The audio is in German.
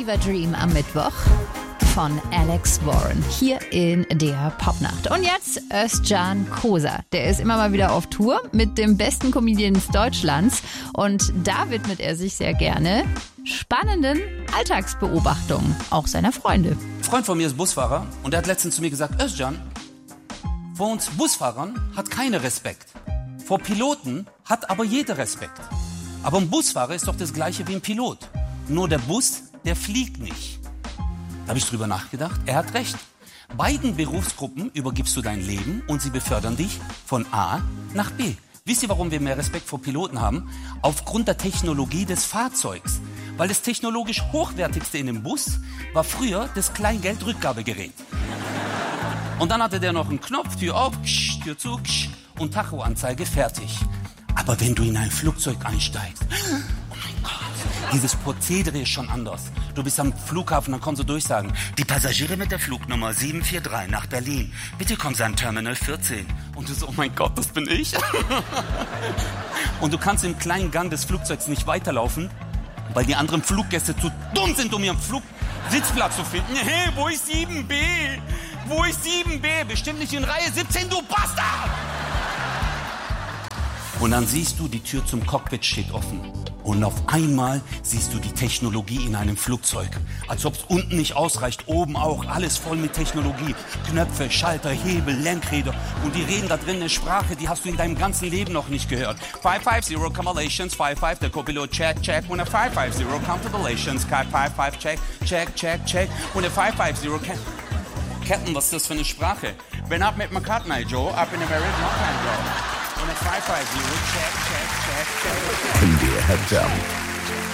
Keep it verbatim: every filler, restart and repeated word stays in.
Fever Dream am Mittwoch von Alex Warren hier in der Popnacht. Und jetzt Özcan Kosa. Der ist immer mal wieder auf Tour mit den besten Comedians Deutschlands und da widmet er sich sehr gerne spannenden Alltagsbeobachtungen, auch seiner Freunde. Ein Freund von mir ist Busfahrer und der hat letztens zu mir gesagt, Özcan, vor uns Busfahrern hat keiner Respekt. Vor Piloten hat aber jeder Respekt. Aber ein Busfahrer ist doch das gleiche wie ein Pilot. Nur der Bus, der fliegt nicht. Da habe ich drüber nachgedacht, er hat recht. Beiden Berufsgruppen übergibst du dein Leben und sie befördern dich von A nach B. Wisst ihr, warum wir mehr Respekt vor Piloten haben? Aufgrund der Technologie des Fahrzeugs. Weil das technologisch hochwertigste in dem Bus war früher das Kleingeldrückgabegerät. Und dann hatte der noch einen Knopf, Tür auf, ksch, Tür zu, ksch, und Tachoanzeige, fertig. Aber wenn du in ein Flugzeug einsteigst, oh mein Gott, dieses Prozedere ist schon anders. Du bist am Flughafen, dann kommst du durchsagen, die Passagiere mit der Flugnummer sieben vier drei nach Berlin, bitte kommen Sie an Terminal vierzehn. Und du so, oh mein Gott, das bin ich. Und du kannst im kleinen Gang des Flugzeugs nicht weiterlaufen, weil die anderen Fluggäste zu dumm sind, um ihren Flugsitzplatz zu finden. Hey, wo ist sieben B? Wo ist sieben B? Bestimmt nicht in Reihe siebzehn, du Bastard! Und dann siehst du, die Tür zum Cockpit steht offen. Und auf einmal siehst du die Technologie in einem Flugzeug. Als ob es unten nicht ausreicht, oben auch. Alles voll mit Technologie. Knöpfe, Schalter, Hebel, Lenkräder. Und die reden da drin eine Sprache, die hast du in deinem ganzen Leben noch nicht gehört. five five zero, Accommodations, five five, der Copilot, check, check. When a five five zero, come to the Lations, five five, check, check, check, check. When a five five zero, can... Captain, was ist das für eine Sprache? Wenn ab mit McCartney, Joe, ab in American Rock and Roll. Und a five five zero, check, check, check, check, check. N D R Jump.